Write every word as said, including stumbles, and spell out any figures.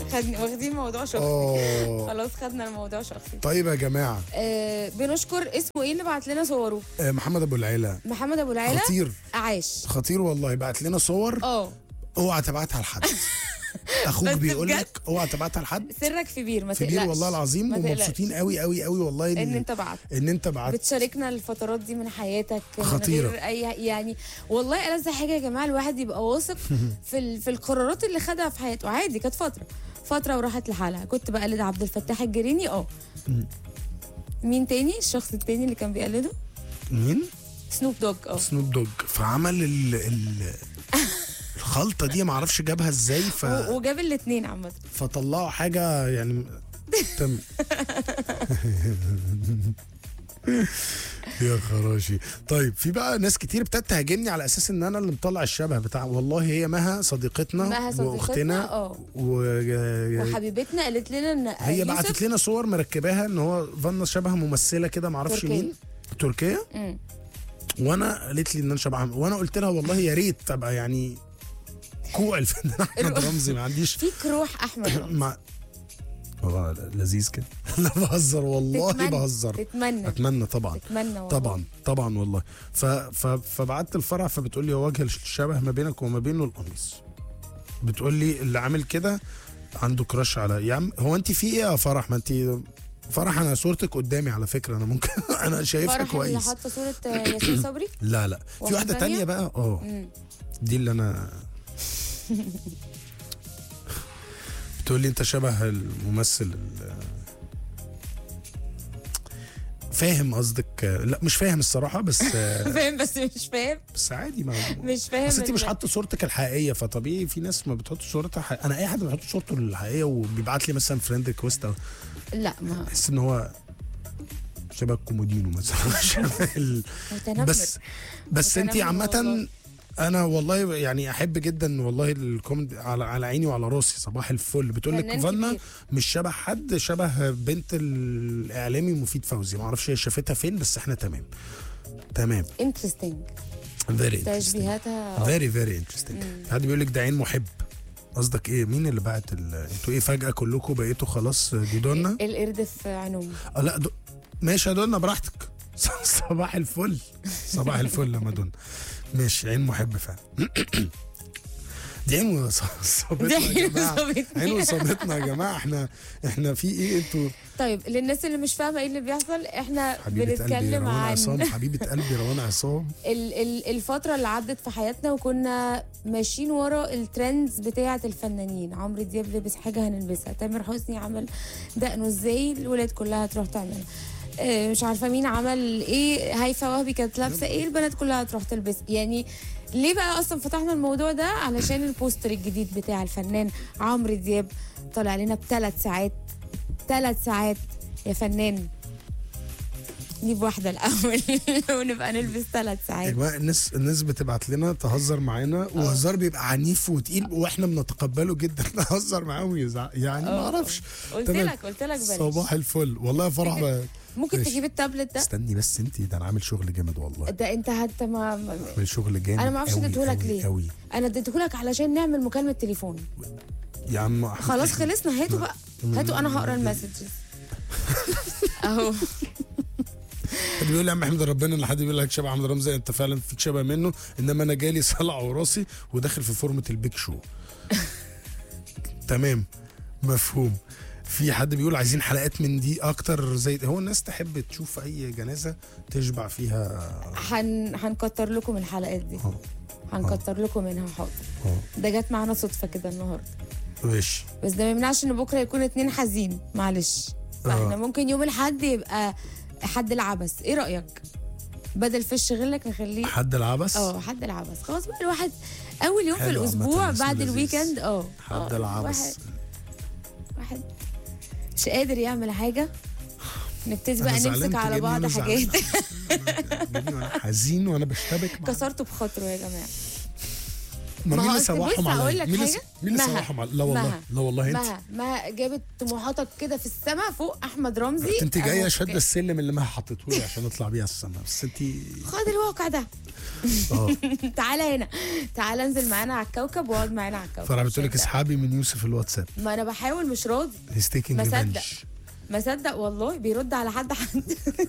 خدني واخدين موضوع شخصي. اه خلاص خدنا الموضوع شخصي. طيب يا جماعه، آه بنشكر اسمه ايه اللي بعت لنا صوره؟ آه محمد ابو العيله، محمد ابو العيله. خطير عاش خطير والله، بعت لنا صور. اه اوعى تبعتها لحد. اخوك بس بيقول بجد؟ لك اوعى تبعتها لحد. سرك في بير، ما في تقلقش بير والله العظيم، ما تقلقش. ومبسوطين قوي قوي قوي والله ان انت بعت ان انت بعت. بتشاركنا الفترات دي من حياتك من خطيرة. غير اي يعني. والله ألذ حاجه يا جماعه الواحد يبقى واثق في ال... في القرارات اللي خدها في حياته. عادي كانت فتره فتره وراحت لحالها. كنت بقلد عبد الفتاح الجريني. اه مين تاني الشخص التاني اللي كان بيقلده؟ مين؟ سنوب دوج. اه سنوب دوج. فعمل ال ال الخلطه دي، ما اعرفش جابها ازاي. ف و- وجاب الاثنين عامه. فطلعوا حاجه يعني تم. يا خراشي. طيب في بقى ناس كتير ابتدت تهاجمني على اساس ان انا اللي مطلع الشبه بتاع. والله هي مها صديقتنا مها صديقتنا، واختنا اه و... وحبيبتنا قالت لنا ان هي يوسف- بعتت لنا صور مركباها ان هو فانا شبه ممثله كده، ما اعرفش تركية. مين. تركيا. مم. وانا قالت لي ان انا شبه، وانا قلت لها والله يا ريت ابقى يعني كوع الفنان احمد رمزي. ما عنديش فيك روح احمد رمزي. مع هو لذيذ كده. لا بهزر والله تتمنى بهزر. تتمنى اتمنى طبعا. تتمنى والله. طبعا طبعا والله. ف... ف... فبعت الفرع، فبتقول لي هو وجه الشبه ما بينك وما بينه القميص. بتقول لي اللي عامل كده عنده كراش على. يا عم هو انت في ايه يا فرح؟ ما انت فرح انا صورتك قدامي على فكره، انا ممكن انا شايفها فرح اللي كويس. حاطه صوره ياسين صبري. لا لا في واحدة واحده تانية؟ تانية بقى. اه مم. دي اللي انا بتقول لي انت شبه الممثل ال- فاهم قصدك؟ لا مش فاهم الصراحه، بس فاهم بس مش فاهم بس عادي. ما مش فاهم بس انت مش ال- حاطه صورتك الحقيقيه، فطبيعي في ناس ما بتحط صورتها حقيقية. انا اي حد بيحط صورته الحقيقيه وبيبعت لي مثلا فريند ريكوست، لا ما احس ان هو شبه الكومودينو مثلا. شبه ال... متنمر. بس بس انت متنمر عامه والله. انا والله يعني احب جدا والله الكومنت على على عيني وعلى راسي. صباح الفل. بتقول لك فنان فانا كبير. مش شبه حد، شبه بنت الاعلامي مفيد فوزي. ما اعرفش هي شافتها فين، بس احنا تمام تمام. انترستنج فيري تشبيهاتها. فيري فيري انترستنج. حد بيقول لك ده عين محب. قصدك ايه؟ مين اللي بعت ال... انتوا ايه فجاه كلكم بقيتوا خلاص دي دونا؟ القرد في عينهم. اه لا دو... ماشي يا دونا براحتك. صباح الفل. صباح الفل يا مدن. ماشي عين محب فعلا. دي عين وصابتنا دي يا عين جماعه. وصابتني. عين وصابتنا يا جماعه. احنا احنا في ايه انتوا؟ طيب للناس اللي مش فاهمه ايه اللي بيحصل، احنا حبيبه قلبي بنتكلم روان عن عصام. حبيبه قلبي روان عصام. ال- ال- الفترة اللي عدت في حياتنا وكنا ماشيين ورا الترندز بتاعة الفنانين. عمرو دياب لبس حاجة هنلبسها، تامر حسني عمل دقنه ازاي الولاد كلها تروح تعملها، آه، مش عارفة مين عمل ايه، هيفا وهبي كانت لابسة ايه البنات كلها تروح تلبس. يعني ليه بقى اصلا فتحنا الموضوع ده؟ علشان البوستر الجديد بتاع الفنان عمرو دياب طلع لنا بثلاث ساعات. ثلاث ساعات يا فنان، نجيب واحدة الأول ونبقى نلبس ثلاث يا ساعات. جماعه الناس الناس بتبعت لنا تهزر معانا، وهزار بيبقى عنيف وتقيل واحنا بنتقبله جدا. نهزر معاهم يزعق يعني ما اعرفش. قلت تمام. لك قلت لك بلاش. صباح الفل والله يا فرح بقى. ممكن ماشي. تجيب التابلت ده. استني بس انت، ده انا عامل شغل جامد والله. ده انت حتى ما ما- عامل شغل جامد. انا ما اعرفش قوي اديتهولك قوي ليه. قوي. انا اديتهولك علشان نعمل مكالمه تليفون. يا عم خلاص خلصنا. هاتوا بقى هاتوا انا هقرا المسجز اهو. حد بيقول لي يا عم احمد ربنا ان حد بيقول لك شبه احمد رمزي. انت فعلا فيك شبه منه، انما انا جالي صلع وراسي وداخل في فورمه البيك شو. تمام مفهوم. في حد بيقول عايزين حلقات من دي اكتر. زي هو الناس تحب تشوف اي جنازه تشبع فيها. هن هنكتر لكم الحلقات دي. اه هنكتر لكم منها. حاضر. اه ده جت معانا صدفه كده النهارده، ماشي. بس ده ما يمنعش ان بكره يكون اتنين حزين. معلش. فاحنا آه. ممكن يوم الاحد يبقى حد العبث. ايه رايك؟ بدل فش غلك نخليه حد العبث. اه حد العبث. خلاص بقى الواحد اول يوم في حلو الاسبوع عامة، بعد اسم الويكند. لذيذ. اه حد آه، العبث. واحد واحد مش قادر يعمل حاجه، نبتدي بقى أنا زعلان نمسك على تجيبني بعض وأنا حاجات. زعلان. جميل، وانا حزين وانا بشتبك مع كسرته بخاطره يا جماعه. ما ما مين هو اللي أصل سوحهم بص هقول عليا؟ لك مين اللي حاجة. مين اللي مها. سوحهم عليا؟ لا والله مها. لا والله انت مها مها جابت طموحاتك كده في السماء فوق احمد رمزي. انت جايه أهو شاده كده. السلم اللي ما حطيته لي عشان اطلع بيها السما، بس انت خد الواقع ده. اه. تعالى هنا، تعالى انزل معانا على الكوكب واقعد معانا على الكوكب. فرح بتقول لك عشان اسحابي من يوسف الواتساب، ما انا بحاول مش راضي. هيز تيكينج ما صدق. ريفنج. ما صدق والله بيرد على حد حد.